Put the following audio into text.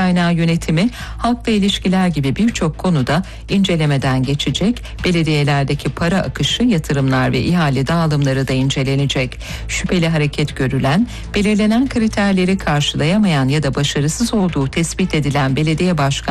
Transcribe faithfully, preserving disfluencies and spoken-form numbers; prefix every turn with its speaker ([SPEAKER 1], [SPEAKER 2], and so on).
[SPEAKER 1] kaynağı yönetimi, halkla ilişkiler gibi birçok konuda incelemeden geçecek. Belediyelerdeki para akışı, yatırımlar ve ihale dağılımları da incelenecek. Şüpheli hareket görülen, belirlenen kriterleri karşılayamayan ya da başarısız olduğu tespit edilen belediye başkanı